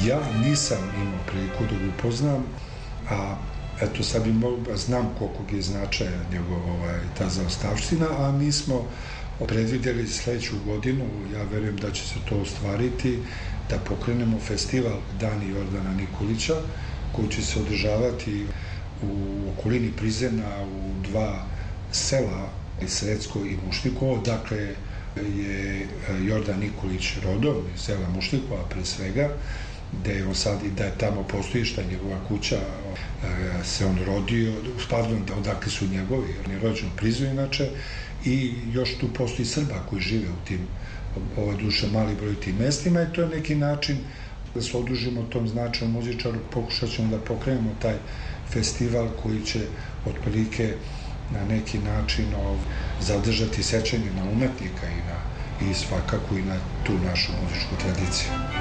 Ja nisam imao priliku da ga upoznam, a eto sad znam koliko je značaja ta zaostavština, a mi smo predvidjeli sledeću godinu, ja verujem da će se to ostvariti, da pokrenemo festival Dani Jordana Nikolića, koji će se održavati u okolini Prizrena u 2 sela, Sredsko i Mušnikovo, dakle je Jordan Nikolić rodom iz sela Mušnikova pre svega, da je tamo postojišta njegova kuća, se on rodio, odakle su njegovi, on je rođen u Prizu inače, i još tu postoji Srba koji žive u tim, duše mali broj tim mestima, i to je neki način da se odužimo tom značajnom muzičaru, pokušat ćemo da pokrenemo taj festival koji će otprilike na neki način zadržati sećanje na umetnika i svakako i na tu našu muzičku tradiciju.